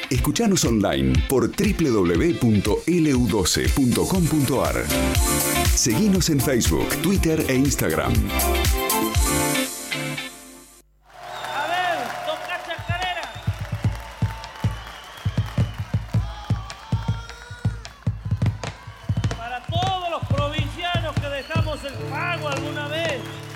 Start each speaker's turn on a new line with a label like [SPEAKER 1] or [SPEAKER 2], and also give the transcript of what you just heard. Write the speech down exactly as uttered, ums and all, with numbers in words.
[SPEAKER 1] Escuchanos online por doble u doble u doble u punto ele u doce punto com punto a r. Seguinos en Facebook, Twitter e Instagram.
[SPEAKER 2] A ver, toca chacarera. Para todos los provincianos que dejamos el pago alguna vez.